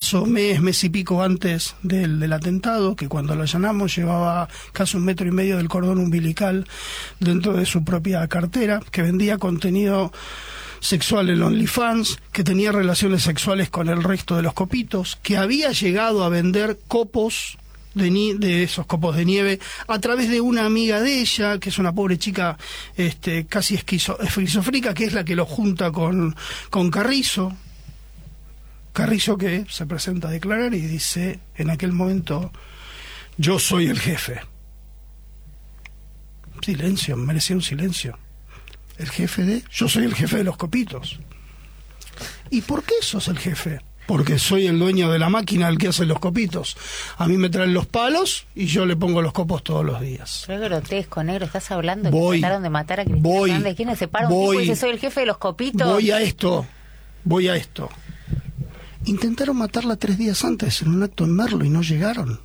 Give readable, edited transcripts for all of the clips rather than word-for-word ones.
escaso mes y pico antes del atentado, que cuando lo allanamos llevaba casi 1,5 metros del cordón umbilical dentro de su propia cartera, que vendía contenido sexual en OnlyFans, que tenía relaciones sexuales con el resto de los copitos, que había llegado a vender copos de esos copos de nieve a través de una amiga de ella, que es una pobre chica casi esquizofrénica, que es la que lo junta con Carrizo. Carrizo, que se presenta a declarar y dice en aquel momento: yo soy el jefe. Silencio, merecía un silencio. Yo soy el jefe de los copitos. ¿Y por qué sos el jefe? Porque soy el dueño de la máquina al que hace los copitos. A mí me traen los palos y yo le pongo los copos todos los días. Pero es grotesco, negro. Estás hablando que trataron de matar a Cristina Fernández. ¿Quién se para un tipo y dice soy el jefe de los copitos? Voy a esto. Intentaron matarla 3 días antes en un acto en Merlo y no llegaron.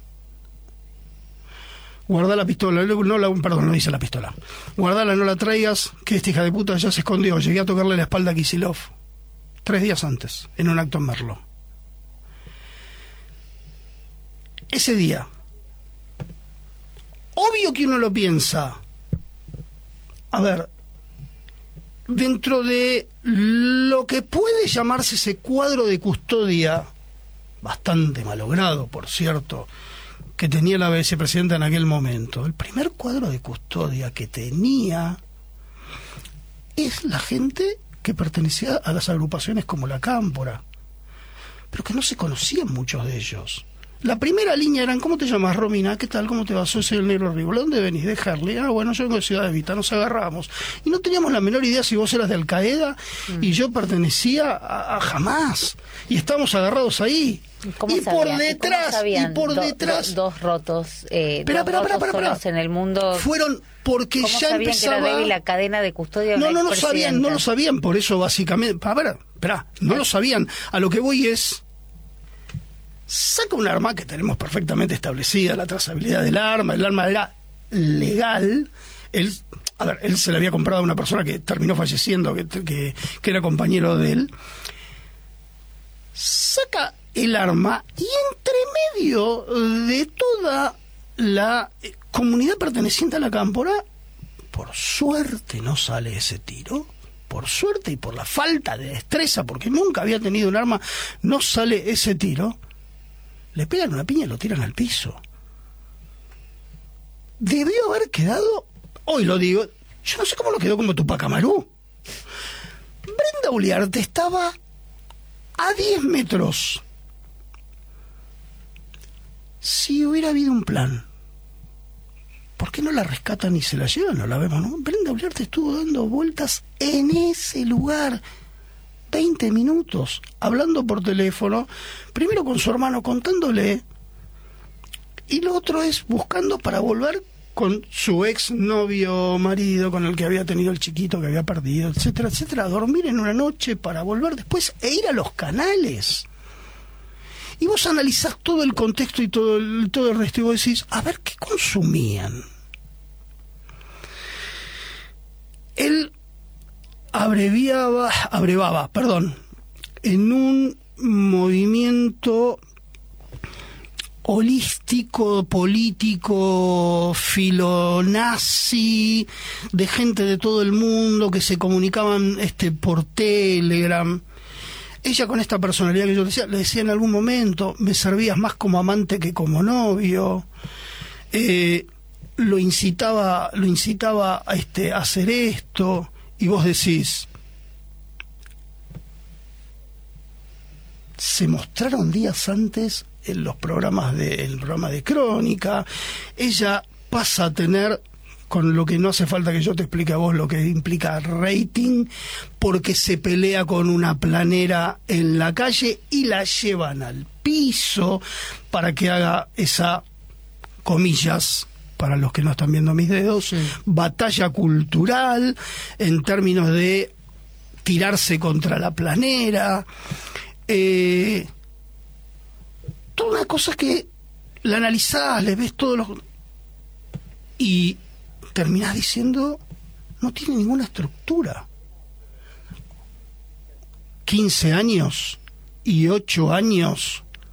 Guardá la pistola, no dice la pistola. Guardala, no la traigas, que esta hija de puta ya se escondió. Llegué a tocarle la espalda a Kicillof 3 días antes, en un acto en Merlo. Ese día, obvio que uno lo piensa. A ver, dentro de lo que puede llamarse ese cuadro de custodia, bastante malogrado, por cierto, que tenía la vicepresidenta en aquel momento, el primer cuadro de custodia que tenía es la gente que pertenecía a las agrupaciones como la Cámpora, pero que no se conocían muchos de ellos. La primera línea eran: ¿cómo te llamas, Romina? ¿Qué tal? ¿Cómo te va? Soy el negro Ribol. ¿De dónde venís? De Harley. Ah, bueno, yo vengo de Ciudad Evita. Nos agarramos. Y no teníamos la menor idea si vos eras de Al Qaeda y yo pertenecía a Hamas. Y estamos agarrados ahí. ¿Cómo sabían? Dos rotos, solos en el mundo. Fueron porque ¿Cómo ya sabían empezaba... que era débil la cadena de custodia? No lo sabían, por eso básicamente... A ver, espera, no lo sabían. A lo que voy es... Saca un arma que tenemos perfectamente establecida, la trazabilidad del arma, el arma era legal. Él se la había comprado a una persona que terminó falleciendo, que era compañero de él. Saca el arma y entre medio de toda la comunidad perteneciente a la Cámpora, por suerte no sale ese tiro. Por suerte y por la falta de destreza, porque nunca había tenido un arma, no sale ese tiro. Le pegan una piña y lo tiran al piso. Debió haber quedado, hoy lo digo, yo no sé cómo lo quedó como Tupac Amaru. Brenda Uliarte estaba a 10 metros. Si hubiera habido un plan, ¿por qué no la rescatan y se la llevan? No la vemos, ¿no? Brenda Uliarte estuvo dando vueltas en ese lugar 20 minutos, hablando por teléfono, primero con su hermano contándole, y lo otro es buscando para volver con su ex novio, marido, con el que había tenido el chiquito que había perdido, etcétera, etcétera, a dormir en una noche para volver después e ir a los canales. Y vos analizás todo el contexto y todo el resto y vos decís, a ver, ¿qué consumían? Él abrevaba, en un movimiento holístico, político, filonazi, de gente de todo el mundo que se comunicaban por Telegram. Ella, con esta personalidad que yo decía, le decía en algún momento: me servías más como amante que como novio. Lo incitaba a hacer esto. Y vos decís, se mostraron días antes en el programa de Crónica. Ella pasa a tener, con lo que no hace falta que yo te explique a vos lo que implica rating, porque se pelea con una planera en la calle y la llevan al piso para que haga esa, comillas, para los que no están viendo mis dedos, batalla cultural en términos de tirarse contra la planera. Toda una cosa que la analizás, le ves todos los... y terminás diciendo, no tiene ninguna estructura. 15 años y 8 años